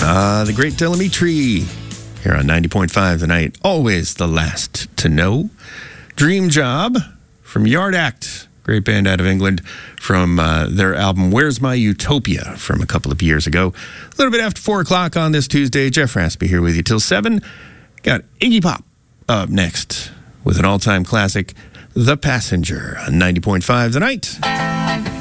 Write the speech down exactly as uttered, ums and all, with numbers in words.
Uh, the great Delamitri here on ninety point five The Night. Always the last to know. Dream Job from Yard Act. Great band out of England from uh, their album Where's My Utopia from a couple of years ago. A little bit after four o'clock on this Tuesday. Jeff Raspy here with you till seven. Got Iggy Pop up next with an all-time classic, The Passenger on ninety point five The Night.